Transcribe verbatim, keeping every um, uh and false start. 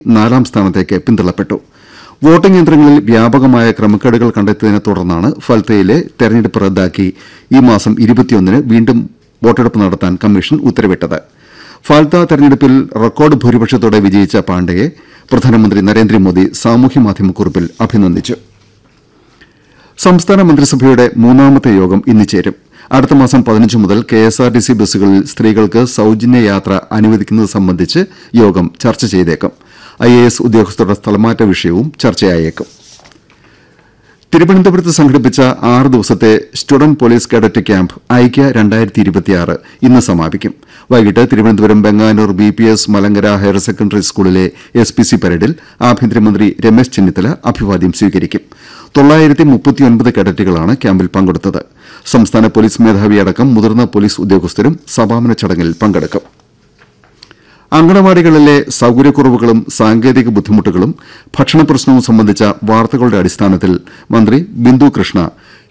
നാലാം സ്ഥാനത്തേക്ക് പിന്തള്ളപ്പെട്ടു. വോട്ടിംഗ് യന്ത്രങ്ങളിൽ വ്യാപകമായ ക്രമക്കേടുകൾ കണ്ടെത്തിയതിനെ തുടർന്നാണ് ഫൽത്തയിലെ തെരഞ്ഞെടുപ്പ് റദ്ദാക്കി ഈ മാസം ഇരുപത്തിയൊന്നിന് വീണ്ടും വോട്ടെടുപ്പ് നടത്താൻ കമ്മീഷൻ ഉത്തരവിട്ടത്. ഫാൽത്ത തെരഞ്ഞെടുപ്പിൽ റെക്കോർഡ് ഭൂരിപക്ഷത്തോടെ വിജയിച്ച പാണ്ഡെയെ പ്രധാനമന്ത്രി നരേന്ദ്രമോദി സാമൂഹ്യമാധ്യമക്കുറിപ്പിൽ അഭിനന്ദിച്ചു. സംസ്ഥാന മന്ത്രിസഭയുടെ മൂന്നാമത്തെ യോഗം ഇന്ന് ചേരും. അടുത്ത മാസം പതിനഞ്ച് മുതൽ കെഎസ്ആർടിസി ബസ്സുകളിൽ സ്ത്രീകൾക്ക് സൌജന്യ യാത്ര അനുവദിക്കുന്നത് സംബന്ധിച്ച് യോഗം ചർച്ച ചെയ്തേക്കും. ഐഎഎസ് ഉദ്യോഗസ്ഥരുടെ സ്ഥലമാറ്റ വിഷയവും ചർച്ചയായേക്കും. തിരുവനന്തപുരത്ത് സംഘടിപ്പിച്ച ആറ് ദിവസത്തെ സ്റ്റുഡന്റ് പോലീസ് കേഡറ്റ് ക്യാമ്പ് ഐക്യ രണ്ടായിരത്തി ഇരുപത്തിയാറ് ഇന്ന് സമാപിക്കും. വൈകിട്ട് Thiruvananthapuram Venganoor B P S Malankara higher secondary സ്കൂളിലെ എസ് പി സി പരേഡിൽ ആഭ്യന്തരമന്ത്രി രമേശ് ചെന്നിത്തല അഭിവാദ്യം സ്വീകരിക്കും. തൊള്ളായിരത്തി മുപ്പത്തിയൊൻപത് കേഡറ്റുകളാണ് ക്യാമ്പിൽ പങ്കെടുത്തത്. സംസ്ഥാന പോലീസ് മേധാവിയടക്കം മുതിർന്ന പോലീസ് ഉദ്യോഗസ്ഥരും സമാപന ചടങ്ങിൽ പങ്കെടുക്കും. അങ്കണവാടികളിലെ സൌകര്യക്കുറവുകളും സാങ്കേതിക ബുദ്ധിമുട്ടുകളും ഭക്ഷണ പ്രശ്നവും സംബന്ധിച്ച വാർത്തകളുടെ അടിസ്ഥാനത്തിൽ മന്ത്രി ബിന്ദു കൃഷ്ണ